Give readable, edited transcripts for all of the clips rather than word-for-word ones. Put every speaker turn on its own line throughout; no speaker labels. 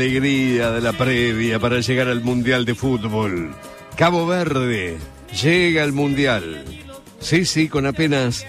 Alegría de la previa para llegar al Mundial de Fútbol. Cabo Verde llega al Mundial. Sí, con apenas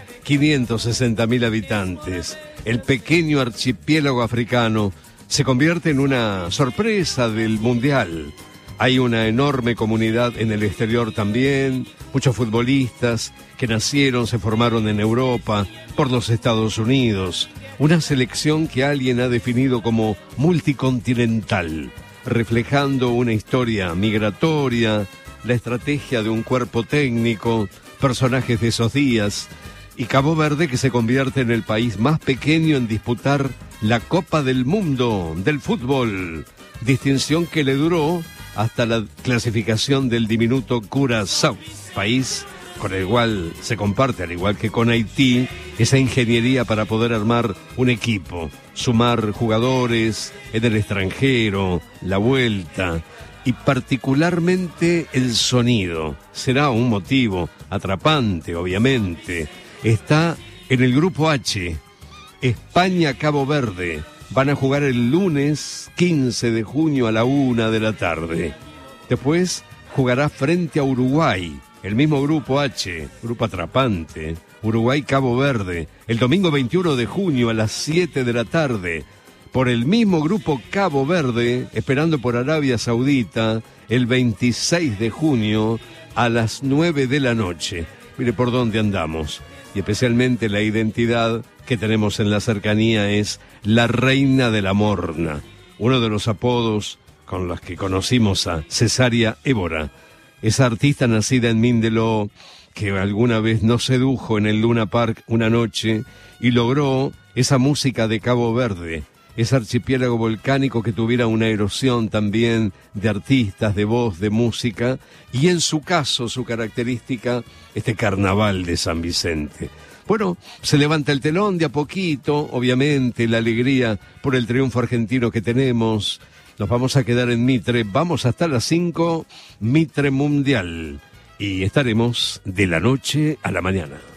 560.000 habitantes. El pequeño archipiélago africano se convierte en una sorpresa del Mundial. Hay una enorme comunidad en el exterior también, muchos futbolistas que nacieron, se formaron en Europa, por los Estados Unidos. Una selección que alguien ha definido como multicontinental, reflejando una historia migratoria, la estrategia de un cuerpo técnico, personajes de esos días, y Cabo Verde que se convierte en el país más pequeño en disputar la Copa del Mundo del fútbol, distinción que le duró hasta la clasificación del diminuto Curazao, país con el cual se comparte, al igual que con Haití, esa ingeniería para poder armar un equipo, sumar jugadores en el extranjero, la vuelta y particularmente el sonido. Será un motivo atrapante, obviamente. Está en el grupo H, España-Cabo Verde. Van a jugar el lunes 15 de junio a la 1 de la tarde. Después jugará frente a Uruguay, el mismo grupo H, grupo atrapante, Uruguay-Cabo Verde, el domingo 21 de junio a las 7 de la tarde. Por el mismo grupo Cabo Verde, esperando por Arabia Saudita, el 26 de junio a las 9 de la noche. Mire por dónde andamos. Y especialmente la identidad que tenemos en la cercanía es la Reina de la Morna, uno de los apodos con los que conocimos a Cesárea Évora, esa artista nacida en Mindelo que alguna vez nos sedujo en el Luna Park una noche y logró esa música de Cabo Verde, ese archipiélago volcánico que tuviera una erosión también de artistas, de voz, de música, y en su caso, su característica, este carnaval de San Vicente. Bueno, se levanta el telón de a poquito, obviamente, la alegría por el triunfo argentino que tenemos. Nos vamos a quedar en Mitre, vamos hasta las 5, Mitre Mundial, y estaremos de la noche a la mañana.